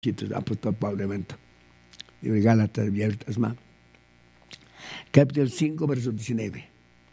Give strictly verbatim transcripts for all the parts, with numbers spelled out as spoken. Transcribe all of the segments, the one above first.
apóstol Pablo, hermano. Libro de Gálatas, abiertas más. Capítulo cinco, verso diecinueve.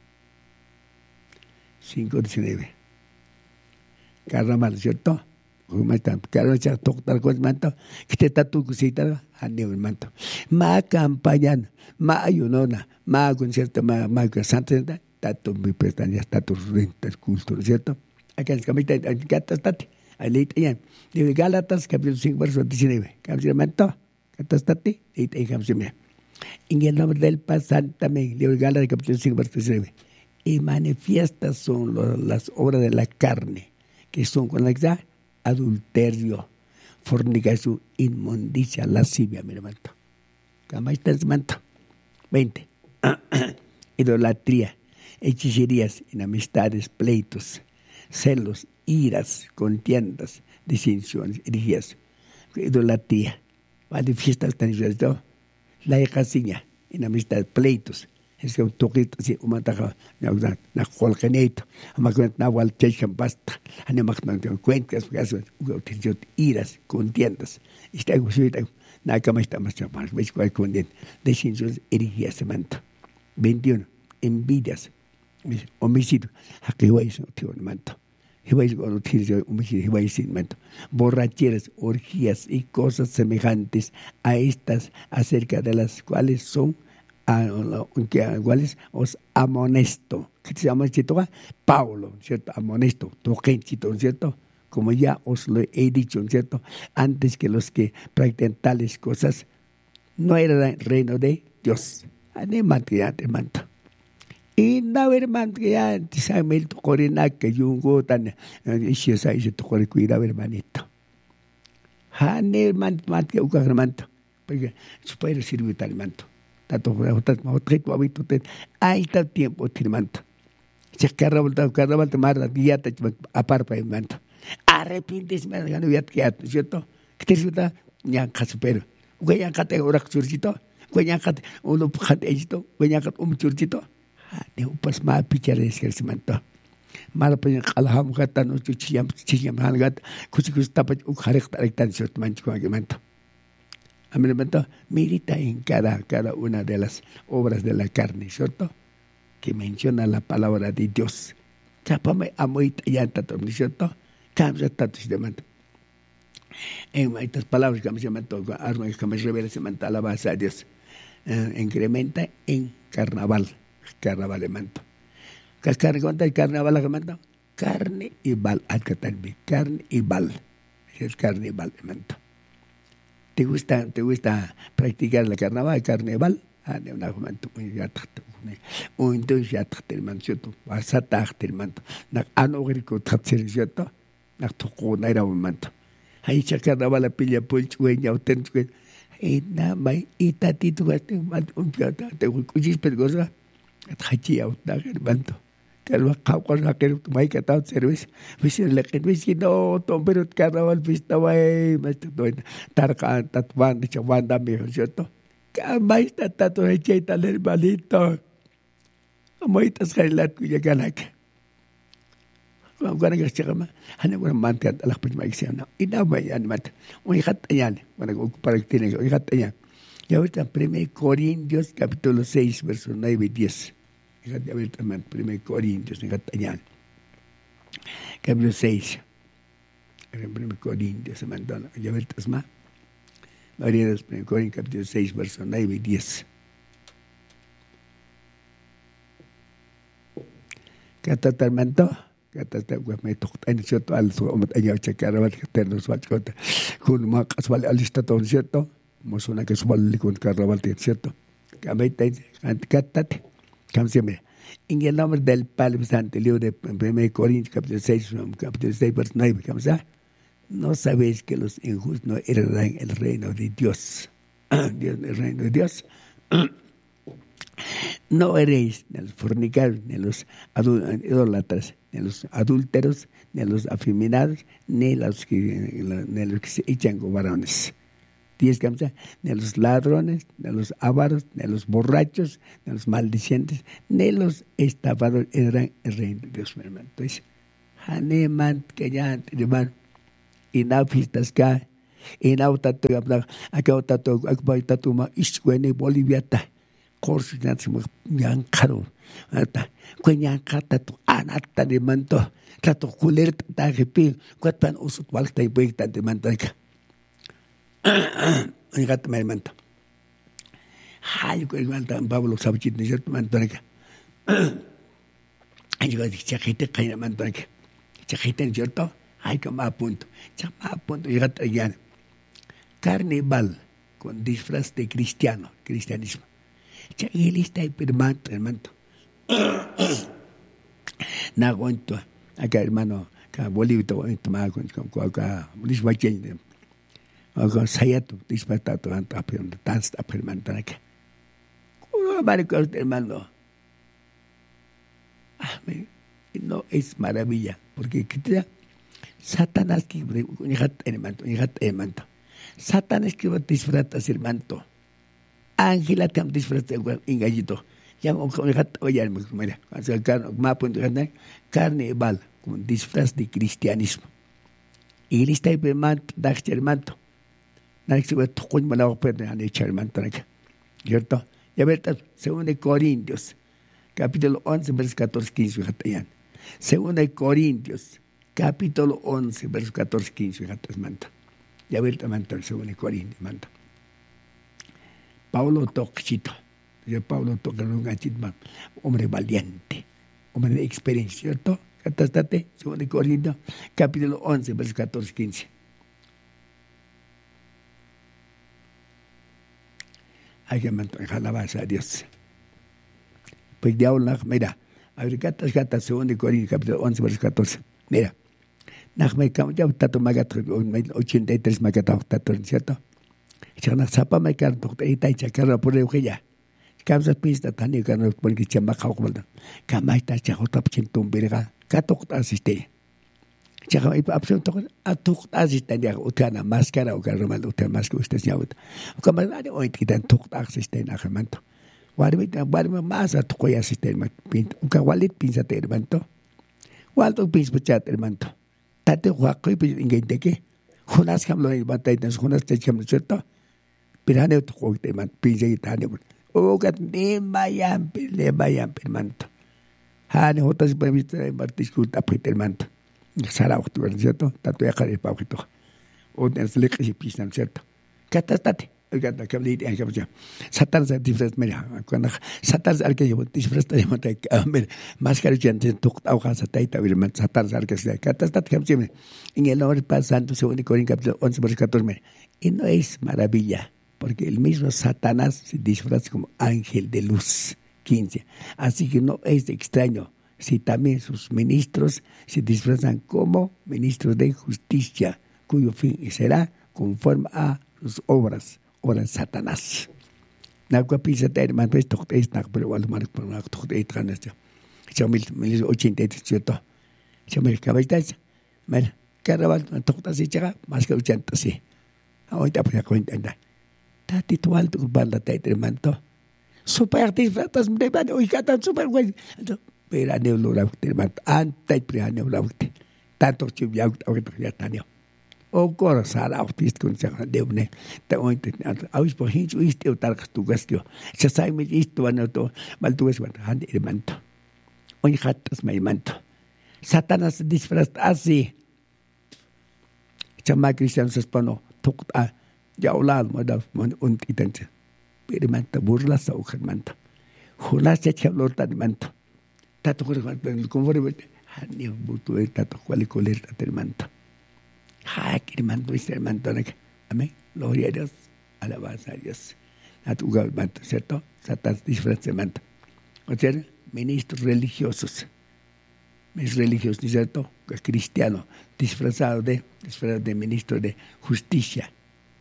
cinco, diecinueve. Carnaval, ¿cierto? Carnaval, ¿cierto? Tal cosa, manto. Que te está tu cosita, aneo, manto. Ma campañan, ma ayunona, ma concierto, ma, ma santa, tato mi pestañas, tato rentas, cultura, ¿cierto? Acá en camita, acá está, ahí le digan. Libro de Gálatas, capítulo cinco, verso diecinueve. Capítulo, manto. Acá está, ahí te digan, en el nombre del Padre también, libro de Gálatas, capítulo cinco, verso diecinueve. Y manifiestas son los, las obras de la carne, que son con la que da adulterio, fornicación, inmundicia, lascivia, mi hermano. ¿Cómo está el manto? veinte. Idolatría, hechicerías, enemistades, pleitos, celos, iras, contiendas, disensiones, herejías, idolatría, manifiestas tan la hijasiña, enemistades, pleitos. Es que un toquito así, un mataja, na colganeito, a más que na wal chechen basta, a no más que cuentas, porque utilizó iras, contiendas. Está algo así, na cama está más chapas, ves cuál contienda. De ciencias herejías se manta. veintiuno. Envidias, homicidio. Aquí voy a decir, tío, manto. Y voy a decir, homicidio, y voy a decir, manto. Borracheras, orgías y cosas semejantes a estas, acerca de las cuales son que cuáles os amonesto, que se llama ¿cierto? Pablo, ¿cierto? Amonesto, toquenchito, ¿cierto? Como ya os lo he dicho, ¿cierto? Antes que los que practican tales cosas no era el reino de Dios. Además, hermano. Y no, hermano, que ya sabe el corina que yungo tan y si esa y se tocó cuidado, hermanito. Hane, hermano, que uca, hermano, porque su padre sirve tal manto. Tato hotas hotet wabito tet ahí está tiempo tirmanto se carra volta carra volta mar día te apar pa manto arrepientes me gano ya que cierto que te suda ya casupero güey kate ora churchito güey kate uno kate esto güey kate um churchito de upas ma pichares que se manto mal pa qalham gata no chiam chiam halgat kusi kusi tapa u kharek tan cierto mancho que manto. Amén, milita en cada, cada una de las obras de la carne, ¿cierto? Que menciona la palabra de Dios. Chapame amoita yanta, ¿cierto? Cambia tanto se demanda. En estas palabras que me llaman todo, armas que me revela se manta la base a Dios. Eh, incrementa en carnaval, carnaval de manto. ¿Qué carne cuenta el carnaval que manda? Carne y bal, acá también, carne y bal. Es carne y bal de manto. ¿Te gusta, te gusta practicar el carnaval, el carnaval? Ah, de una momento, un ya tacto, un dos ya tacto el manto, vas a tacto el manto, nak anogrico tacto el cierto, nak toco na era un manto. Ahí se carnaval la pilla pulch, güey, ya usted, güey, y nada más, y tatito, güey, un piota, te cuchis pergosa, hachi out, el manto. Kalau kau kau nak kerja mai kata servis, mesti lekin mesti no tomberut carnaval pista way, mesti tu tarkan tatwan di cawan dami cierto. Kamai tata tu hecai taler balito. Kamai tas kailat ku ya galak. Kau kan nak cakap mah, hanya orang mantan alah penjumai siapa. Ina bayan mat. Oi khat ayan, orang aku paraktin oi khat ayan. Ya kita Primera Corintios capítulo seis verso nueve y diez. Primera Corintios, en Catalán. Capítulo seis. Primera Corintios, se mandó. Ya ves más. María de Primera Corintios, capítulo seis, verso nueve y diez. Kata termanto, kata termanto, me toca en cierto al su omat allá checar a ver que ternos va chota. Con más casual alista todo cierto. Mosuna que sual con carnaval cierto. Kamete, katate. Siempre. En el nombre del Padre Santo, libro de Primera Corintios, capítulo seis, capítulo seis, verso nueve, ¿cómo está? No sabéis que los injustos no heredarán el reino de Dios. Dios, el reino de Dios. No eréis ni los fornicarios, ni los idólatras, ni los adúlteros, ni los afeminados, ni los que, ni los que se echan con varones. Diez camisa, ni los ladrones, ni los avaros, ni los borrachos, ni los maldicientes, ni los estafadores eran el reino de Dios, mi hermano. Entonces, haneman que ya hermano, y na fiestas que En autato habla, acá autato, acá ma isquene Bolivia ta. Corsi natsimo yankaro. Ata, cueñancata tu anata de manto. Tato culer ta repi, cuatan usut walta y buita de mantaca. En gato me manto. Ay, que el manta Pablo Sabchit de cierto mantaca. Ay, yo dije, chajete cae mantaca. Chajete en cierto. Ay, que más punto. Ya más punto. Y gato ya. Carnaval con disfraz de cristiano, cristianismo. Chajilista y permanto, hermano. Nagonto. Acá, hermano, acá Bolivia, tomaba con acá, Lisbachen, acá Sayato, dispatato, antapion, dance, apermantaca. Uno, hermano. Ah, no es maravilla, porque Satanás que hermano. Satanás que disfratas el manto. Ángela te han disfrazado en gallito. Ya oye, mira, carnaval con disfraz de cristianismo. Y lista de manto, dachte el manto. Nadie se va a tocar con la opera de echar el manto. ¿Cierto? Ya ves, según de Corintios, capítulo once, versos catorce, quince, según de Corintios, capítulo once, versos catorce, quince, manto. Ya ves, manto, según de Corintios, manto. Pablo Toxito. Pablo toca un gachito, hombre valiente, hombre de experiencia, ¿cierto? Catastate, segundo de Corintios, capítulo once, versos catorce, quince. Hay que mantener alabanza a Dios. Pues diablo, mira, a ver, gatas, gatas, segundo de Corintios, capítulo once, versos catorce. Mira, Nachme kam ya tato magat ochenta y tres magat tato, ¿cierto? Chana sapa me kan tok tai tai chakara por el ya. Kamsa pista tani kan por que chamba khawbalda. Kamai ta chahota chintum berga katok asiste. Chaha ipa opción tok atok asiste ya utana máscara o garmal utana máscara usted ya ut. Como ada oit kitan tok asiste na gemanto. Warmi warmi más atok ya asiste mat pint. Uka walit pinsa te hermanto. Walto pins pachat hermanto. Tate huaco y ingente Jonas Hamlo y Bataitas, Jonas Techam, ¿cierto? Pirane to quote the man, P J Tane. Oh, got name by Yam, le by Yam Permanto. Hane Hotas Bavita, Bartiscut, a Petermanto. Sarah, ¿cierto? Tatuaja de Pauito. O there's liquid piece, ¿cierto? Catastate. Got the complete and capture. Satan's a different man. Satan's archaeologist different time. Mascarjan took our Satata with Satan's archaeologist. Catastat capture en el nombre pasando según Corintios capítulo once, versículo catorce. Y no es maravilla, porque el mismo Satanás se disfraza como ángel de luz. quince. Así que no es extraño si también sus ministros se disfrazan como ministros de justicia, cuyo fin será conforme a sus obras. Ora Satanás. Nagua pisa ter man pues toque es nag pero wal mar por nag toque et ganas ya. Chamil mil ochenta y siete. Chamil cabaitas. Mer carnaval toque se llega más que ochenta sí. Ahorita pues cuenta anda. Ta titual tu banda ter manto. Super disfrutas de man hoy cata super güey. Pero a neuro la ter man antes pre a neuro la. Tanto chivia ahorita ya tanio. O corazón autista con se deune te ointe aus por hinchu isto tarkas tu gastio se sai me isto vanato mal tu es han hermanto on hatas me manto Satanás disfraz así chama cristiano se spano tokta ya olal moda und itente hermanto burla sa o hermanto julas se chablo tan manto tato como han ni butu tato cual coler hermanto. Ah, que hermano, este hermano, amén. Gloria a Dios, alabanza a Dios. A tu manto, ¿cierto? Satanás disfraz de manto. O sea, ministros religiosos, es religioso, ¿cierto? Cristiano, disfrazado de, disfrazado de ministro de justicia.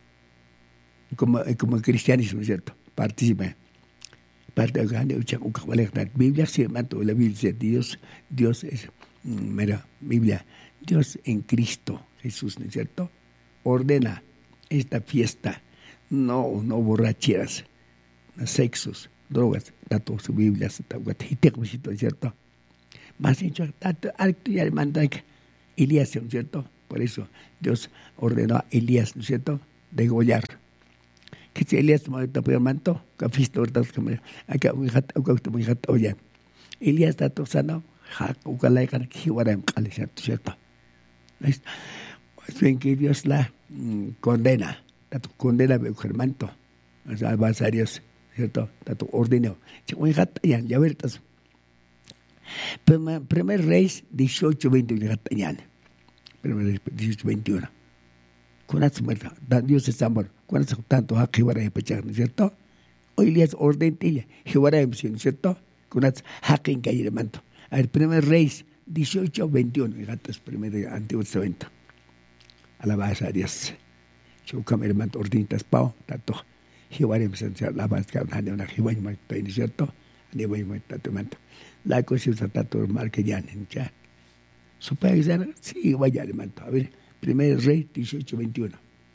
Como, como el cristianismo, ¿cierto? Participa. Parte de la Biblia, sí, hermano, la Biblia dice Dios, Dios es, mira, Biblia, Dios en Cristo. Jesús, ¿no es cierto? Ordena esta fiesta, no, no borracheras, no sexos, drogas, tanto su Biblia, ¿no es cierto? Más hecho, tanto acto y hermandad, Elías, ¿no es cierto? Por eso Dios ordenó a Elías, ¿no es cierto?, degollar. Que si Elías me está por manto, que fisto ortas que me acá muy hat acá muy hat oye. Elías está tosano, ja, ucalay kan kiwaram kale, ¿cierto? ¿Cierto? ¿Ves? Pues bien que Dios la mmm, condena, tanto condena el manto, o sea, vas a Dios, ¿cierto? Tanto ordenó. Muy hat ya, ya vertas. Primer, primer Reyes dieciocho veintiuno hat ya. Primer Reyes dieciocho veintiuno. Cuántas muertas, Dios es amor, cuántas tanto ha Jehová de pechar, ¿no es cierto? Hoy Elías ordentilla, Jehová de ¿no es cierto? Cuántas ha que en calle manto. El primer Reyes dieciocho veintiuno, fíjate, es primer Antiguo Testamento. Alabanza a Dios. Yo como hermano ordenitas pao, tanto Jehová de presencia, alabanza que han una Jehová de ¿no es cierto? Ni voy a tanto manto. La cosa es tanto mal que ya, ¿ya? Su país era, sí, vaya de manto. A ver. Primer Rey dieciocho veintiuno.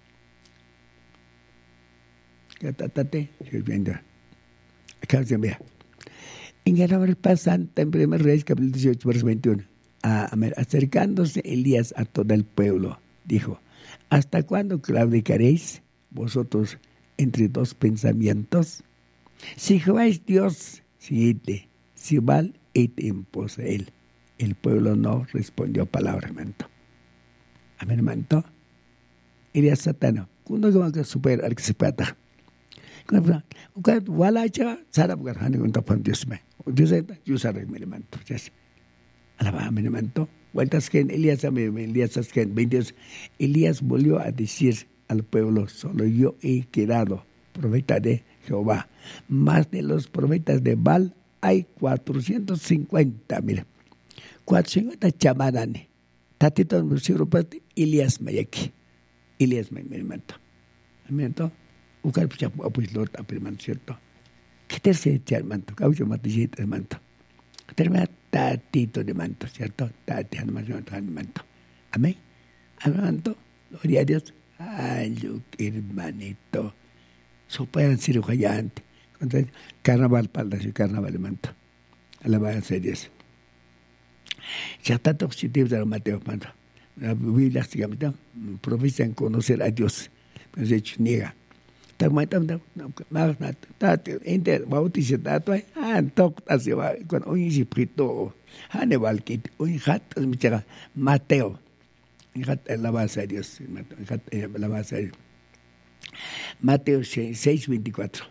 Catate, acá se vea. En el hora pasante, en Primer Rey, capítulo dieciocho, verso veintiuno. A, a, acercándose Elías a todo el pueblo, dijo: ¿hasta cuándo claudicaréis vosotros entre dos pensamientos? Si Jehová es Dios, seguidle; si Baal, id en pos de él. El pueblo no respondió palabra, manto. Amén, manto. Elías satano. Cuando que van a superar que se pata. Cuando wala cha sara bukan hani untuk pam Dios me. Dios está, Dios sabe me manto. Yes. Alaba amén, manto. Vueltas que Elías me Elías que veinte Elías volvió a decir al pueblo: solo yo he quedado profeta de Jehová. Más de los profetas de Baal hay cuatrocientos cincuenta. Mira. cuatrocientos cincuenta chamanes. Tatito en el Elías Mayaki. Elías Mayaki. Amento. Ucar pucha pues Lord aprimanto, ¿cierto? ¿Qué tercer echar manto? Caucho matillita de manto. Termina tatito de manto, ¿cierto? Tati animación de manto. Amén. Manto. Gloria a Dios. Ay, hermanito. Superan cirugía antes. Entonces, carnaval para el carnaval de manto. Alabanza a Dios. Ya tanto positivos de Mateo, manto. La Biblia, profesan conocer a Dios. Pero se hecho niega. Tagmaitam, Inter, Bautista, Tato, and talk as you are, con un Prito, Hannibal Kit, un hat, Mateo. Un hat en la base de Dios. En la base de Dios. Mateo seis veinticuatro.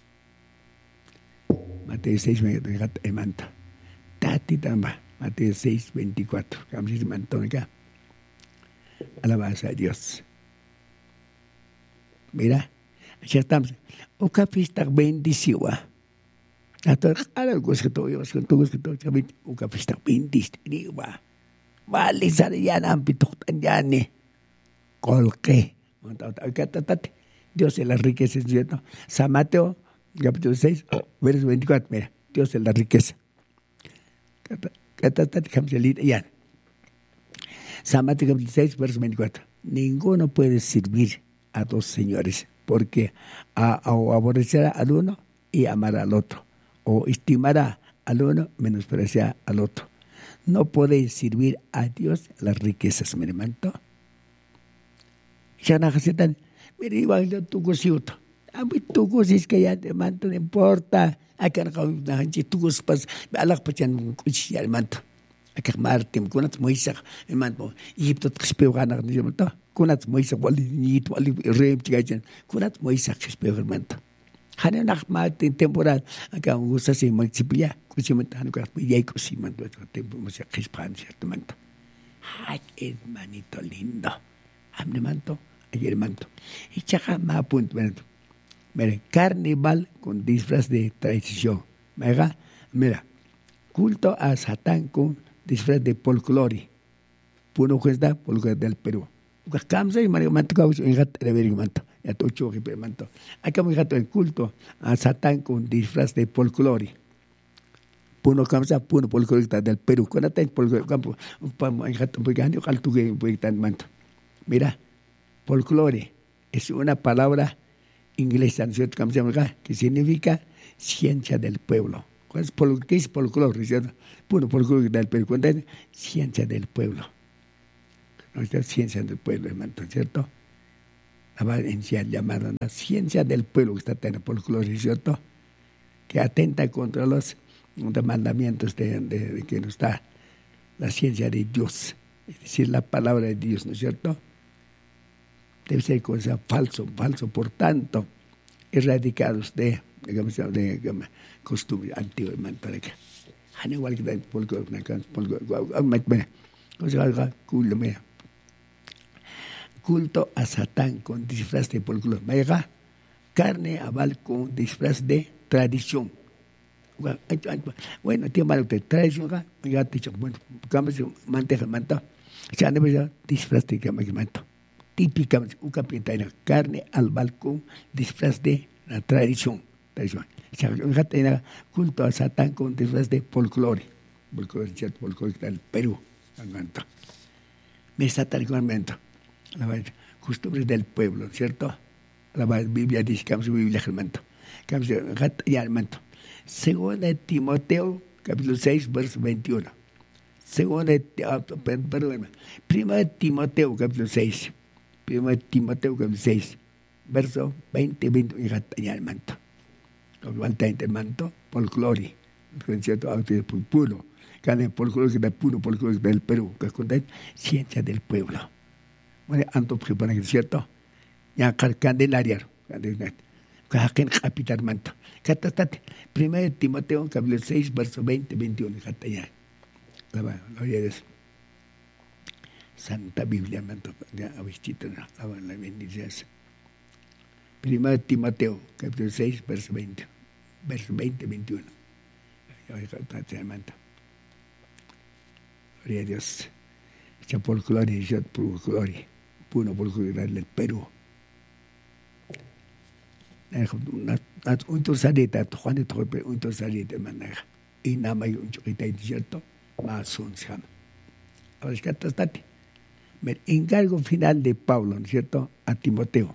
Mateo seis veinticuatro, hat en manta. Tati tamba. Mateo seis veinticuatro. Camsis mantónica. Alabanza a Dios. Mira, ya estamos. Oca fiesta bendiciwa. Hasta ahora cosa que todo, con todo que todo, oca fiesta bendiciwa. Vale, sale ya nampito tan ya ne. Colque. Dios es la riqueza, ¿cierto? San Mateo, capítulo seis, verso veinticuatro. Mira, Dios es la riqueza. San Mateo capítulo seis, verso veinticuatro. Ninguno puede servir a dos señores, porque a, a, aborrecerá al uno y amará al otro, o estimará al uno, menospreciará al otro. No podéis servir a Dios las riquezas, mi hermano. Ya no hace tan, mire, igual yo tu cosito. A mí tu cosis que ya te manto, no importa. Acá no hay tu cos pas, alak pachan cuchillo al manto. Acá martim, kunat moisa, el manto. Y tú te espero ganar, no yo manto. Kunat moisa, wali nit, wali rem chigajan. Kunat moisa, que espero el manto. Hane nak martim temporal. Acá me gusta si multiplicar. Cuchillo manto, hane kuat yay cosi manto. Tiempo moisa, que espero cierto manto. Ay, hermanito lindo. Amne manto, ayer manto. Y chaja ma punto manto. Mira, carnaval con disfraz de traición. Mira, mira, culto a Satán con disfraz de folclore. Puno cuesta folclore del Perú. Camsa y Mario Manto causa en gato de ver manto. Ya to choque pe manto. Acá me gato el culto a Satán con disfraz de folclore. Puno camsa, puno folclore del Perú. Cuando está en folclore campo, en gato porque han dicho alto que puede estar manto. Mira, folclore es una palabra inglesa, ¿no es cierto? Que significa ciencia del pueblo. ¿Qué es folclore? Puro folclore del pueblo. Ciencia del pueblo. ¿no? Esta ciencia del pueblo, hermano, ¿cierto? La valencia llamada la ciencia del pueblo que está teniendo por gloria, ¿cierto? Que atenta contra los, los mandamientos de, de, de que nos da la ciencia de Dios, es decir, la palabra de Dios, ¿no es cierto? Debe ser cosa falso, falso, por tanto, erradicados de, digamos, de, de, de costumbre antigua, hermano, para que han igual que da por culto a Satán con disfraz de folclore, carne a bal con disfraz de tradición. Bueno, tiene malo de tradición, ya te dicho, bueno, cámbiase, manteja, manta, ya no me disfraz de manto. Típicamente, un capitán, carne al balcón, disfraz de la tradición. tradición. Culto a Satán con disfraz de folclore. Folclore, ¿cierto? Folclore del Perú. Me satánico momento. Costumbres del pueblo, ¿cierto? La Biblia dice, que la Biblia hermano. Ya, hermano. Según de Timoteo, capítulo seis, verso veintiuno. Según de, perdón, prima de Timoteo, capítulo seis. Prima de Timoteo, capítulo seis, verso veinte, veintiuno. Ya, hermano. El manto, folclore, ¿cierto? Puro. Cada folclore que da puro, folclore del Perú, que contiene ciencia del pueblo. Bueno, anto preparan, ¿cierto? Ya Candelaria, que haken capital manto. Catastate, primero de Timoteo, capítulo seis, verso veinte, veintiuno. Ya, la gloria de Santa Biblia, manto, ya avistito, la bendición. Primero de Timoteo, capítulo seis, verso veinte, verso veinte, veintiuno. Gloria a Dios. Echa por gloria, yo por gloria. Puno por gloria del Perú. Un torsadita, Juan de Torpe, un torsadita, manaja. Y nada más un choquita, ¿cierto? Más un sam. Ahora es que hasta el encargo final de Pablo, ¿cierto? A Timoteo.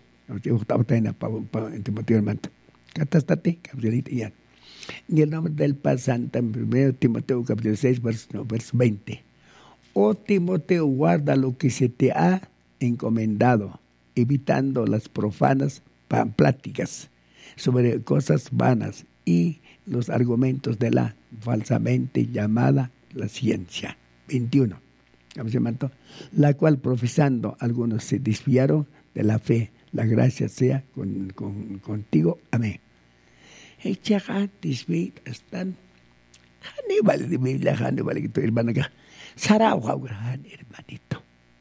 En Timoteo el manto. Catástate, capitolita ya. Ni el nombre del pasante en primero Timoteo capítulo seis, verso, no, verso veinte. Oh Timoteo, guarda lo que se te ha encomendado, evitando las profanas pláticas sobre cosas vanas y los argumentos de la falsamente llamada la ciencia. veintiuno. La cual profesando algunos se desviaron de la fe. La gracia sea con, con, contigo. Amén. Echaja, disveit, están. Hannibal de Biblia, Hannibal, que tu hermana acá. Sarau, hermanito.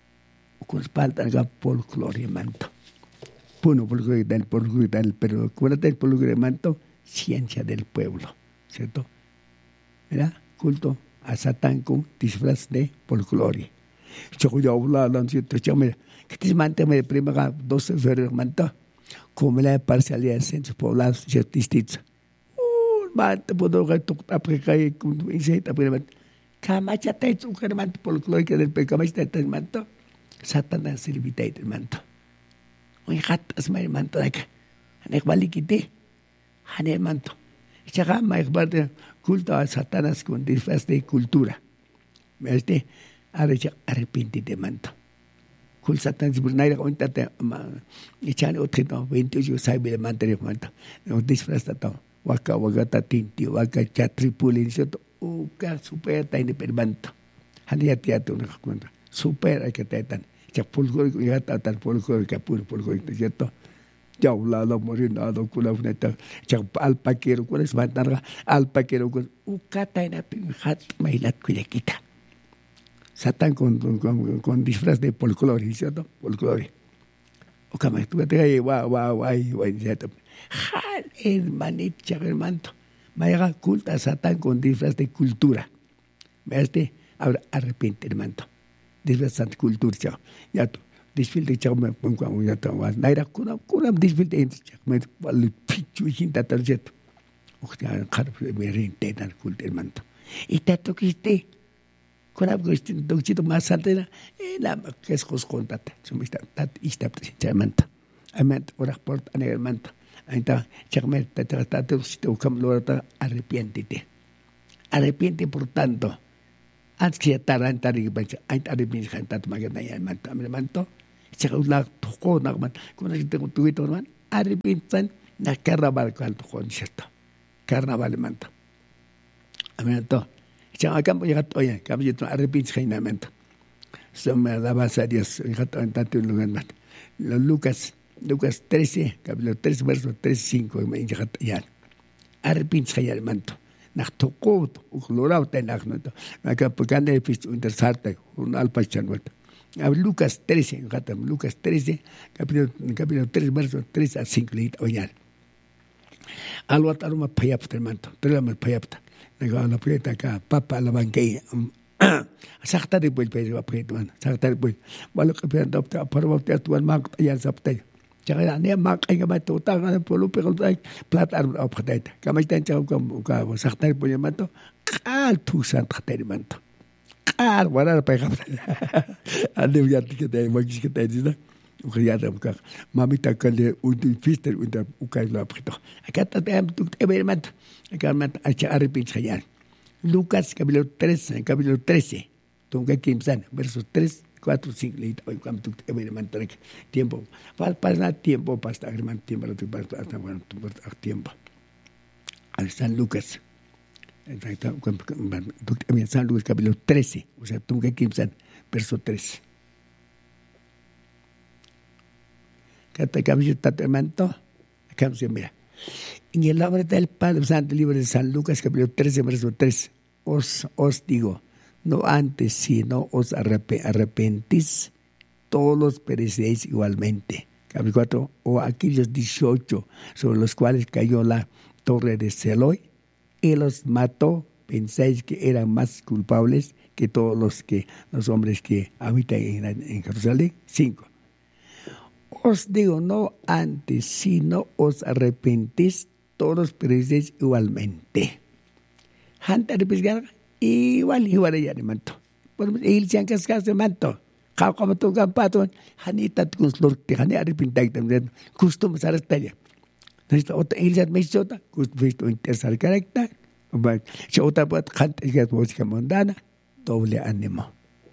Con espalda acá, folclore, manto. Puno, folclore, del folclore, del pero ¿cuál es el folclore, manto? Ciencia del pueblo, ¿cierto? ¿Verdad? Culto a Satán con disfraz de folclore. Yo ya hablaba, ¿cierto? Yo me. Que te mantiene de primera doce febrero manta como la parcialidad de centros poblados distintos. Un manta puedo que tu aplicar con insecta primero. Camacha te tu hermano folclórica del pecamista del manto. Satanás servita del manto. Un gatas mai manto de acá. Anek balikite. Ane manto. Chaga mai de culto a Satanás con disfraz de cultura. Me este arrepentite manto. Kul Satan sebenarnya kau minta te, ichan otro no, veintiocho sabe le mantener cuenta, no disfraza todo, waka waka tatinti, waka chatripuli, cierto, uka super taini perbanto, hanya tiatu nak cuenta, super hay que tetan, ya pulgo y ya tatan pulgo y capur pulgo, cierto, ya ulado morinado kula funeta, ya alpaquero kula es bantarga, alpaquero kula, uka taina pinhat mailat kuya kita. Satán con, con, con disfraz de folclore, ¿cierto? Folclore. O como tú te digas, guau, guau, guau, guau, ¿cierto? Jal, hermanito, hermano. Vaya culta a Satán con disfraz de cultura. ¿Ves? Ahora arrepiente, hermano. Disfraz de cultura, chao. Ya tú, disfraz chao, me pongo a un yato. Naira, cura, cura, disfraz de chao. Me vale pichu y jinta tal, ¿cierto? O sea, me reintegran culto, hermano. Y tanto que esté. Con algo que más alta, la que es cosa contada, sumista, tat ista precisamente. Amén, ora por anegamento. Ahorita, chacme, te trataste, si te buscamos lo arrepiéntete. Arrepiente, por tanto, antes que taran tari bancha ay tari bin khan tat magan ay manto amre manto chaka ulag toko nagman kung tengo tuwito man ari bintan na carnaval kan to concierto carnaval manto amre manto chaka campo llegat oye campo yo ari bin khan manto so me daba a Dios llegat en tanto lugar man Lucas Lucas trece capítulo tres verso tres cinco me llegat ya ari bin khan manto nach tokot uklorau tenach no acá pagando el pist untersarte un alpachan vuelta Lucas trece gatam Lucas trece capítulo capítulo tres verso tres a cinco lit oñal algo taruma payapta manto trama payapta naga la prieta acá papa la banqueya sakta de bol pe va prieta man sakta de bol walo que pe adopta para voltear tu alma ya sapte Chaka ne mak ay gamay to ta nga polo pero ay plat ar op khatait kamay tan chaka kam ka saktar po yamato kal tusan khatait manto kal wala pa khap ande yat ke tay magis ke tay dina ukhriyada ka mamita kale undi fister unda ukay la prito akata tem tu eber mat akamat acha arpin chayan Lucas capítulo trece capítulo trece tunga kimsan versos tres cuatro, cinco, hoy cuando tú te tiempo, para pasar tiempo para estar tiempo, para tiempo. Al San Lucas, San Lucas capítulo trece, o sea, tú que quimsan, verso trece. Cada capítulo está tremendo, acá se mira. En el nombre del Padre Santo, libro de San Lucas capítulo trece, verso trece, os, os digo, no antes, si no os arrepentís, todos pereceréis igualmente. Capítulo cuatro, o aquellos dieciocho sobre los cuales cayó la torre de Siloé, y los mató, pensáis que eran más culpables que todos los que los hombres que habitan en, en Jerusalén. Cinco. Os digo, no antes, si no os arrepentís, todos pereceréis igualmente. Hanta de igual igual ya de manto por el siang kaskas de manto ka como tu gampato hanita tu slur te hani ari pintai tamden custom sarastaya nesta ota el jat mesota cust visto interesar carácter ba chota pat khant igat música mundana doble ánimo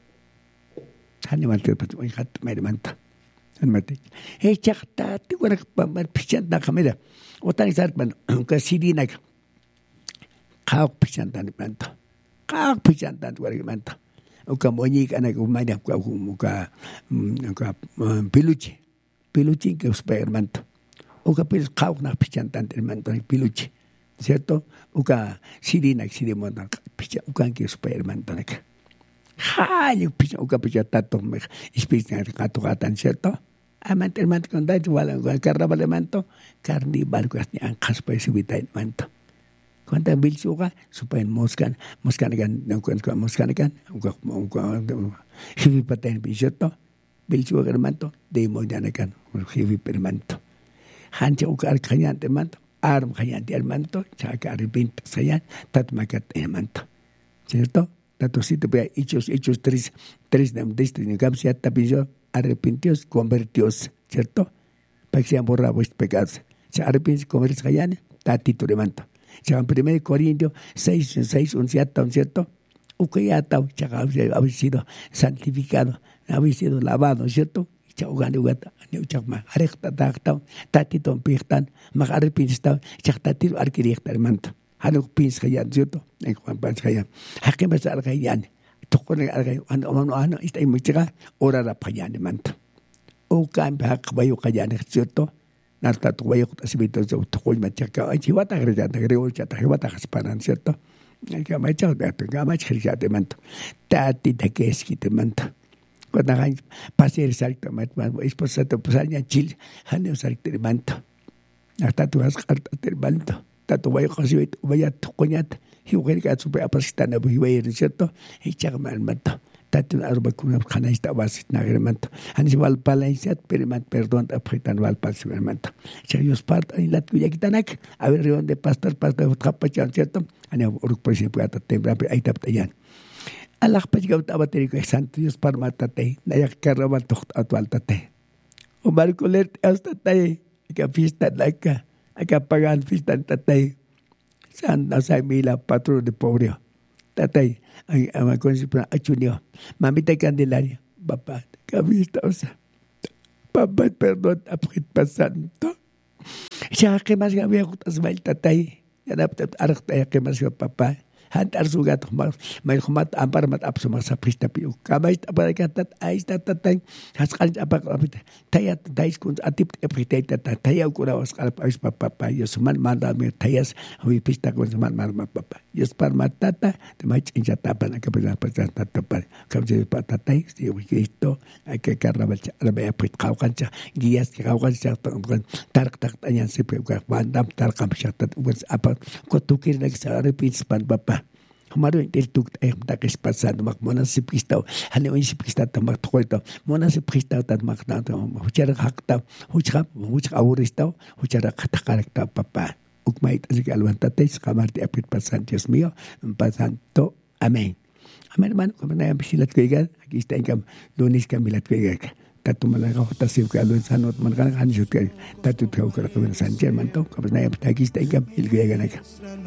hani manto pat oi khat mai manta han mate he chakta ti wara pamar pichanta kamera ota ni sart man ka sidina ka pichanta ni manta Kak pijantan tu orang mantap. Uka monyi kana ku mana ku muka muka piluci, piluci que supaya mantap. Uka pil kau nak pijantan tu mantap piluci, cierto? Uka sidi nak sidi mantap pijan uka que supaya mantap nak. Hai pijan uka pijantan tu mek ispis nak katu katan cierto? Aman tu mantap kandai tu wala karena balik mantap karni baru kasih angkas supaya subitain mantap. Cuando bil suka supaya moskan moskan kan moskan kan uka uka hivi paten bijoto bil suka manto de modana kan hivi permanto hancha uka kanyan de manto arm kanyan de manto chaka arrepint sayan tat makat de manto cierto tato si te vea hechos hechos tres tres de este en capsia tapillo arrepentios convertios cierto para que sean borrados vuestros pecados se arrepintios convertios kayan tatito de manto Chagan primero Corintios seis, seis, un cierto, un cierto. Ukayata, chaga habéis sido santificado, habéis sido lavado, ¿cierto? Chagan ugata, ni uchakma, arekta takta, tatito pirtan, magarepinsta, chaktatito arquiriekta hermanto. Hanuk pins kayan, ¿cierto? En Juan Pans kayan. Hakemas argayan, tokone argayan, ano ano, esta imuchika, ora la payan hermanto. Ukan hak bayo kayan, ¿cierto? Narta tu wayo asibito zo tokoy machaka ay chiwata greta greo chata chiwata haspanan cierto que macha de tu gama chirja de manto tati de que es que te manto cuando hay pasar salto mat es posa to pasaña chil hane salto de manto hasta tu has carta de manto tato wayo asibito vaya tokoñat hiuger ka super apastana bu hiuger cierto y chagman manto Tatu arba kuna kana ista basit nagremanto. Anis wal palaisat perimat perdón apretan wal palsimanto. Chayos part en la tuya kitanak a ver rion de pastor pastor kapachan cierto. Ani uruk por ejemplo ata tembra ahí taptayan. Allah pajgau tabateri ko santo Dios parmatate nayak karaban toht atwal tate. O barcolet hasta tay que fiesta laica, que pagan fiesta tate. Santa Samila patro de pobre. tatay, ang ama ko si Achunio, mamita Candelaria, papá, kabista o sea, papá, perdón, aprit pasanto. Siya que más gabi ako tas mail tatay, yan apit arak tayo que más gabi papá. Hantar sugat may khumat ampar mat apso masa prista piu kamay apar katat ais tatatay haskan apak apit tayat dais kun atip epritay tatat tayau kura waskal ais papa yosuman manda me tayas hui pista kun suman mar papa yos par matata te mai chincha tapa na kapasa pasa tapa kamje patatay si wikisto ay ke karabal rabe aprit kaukancha gias kaukancha tarak tak tanyan si pe bandam tarakam shatat was apa kotukir nag sa repins pan papa Kemarin itu tuk eh tak espasan mak mona si pristau hanya si pristau tamak tokoito mona si pristau tamak tamak hucara hakta hucara hucara awuristau hucara katakalakta papa ukmait asik alwan tates kamar ti apit pasan Dios mío pasan to amen amen man kamana yang bisilat kuigan aquí está en cam lunes kamilat kuigan tatu malaga hotasif ka alwan sanot man kan han jut ka tatu tau ka ka san German to kamana yang tagis ta en cam il kuigan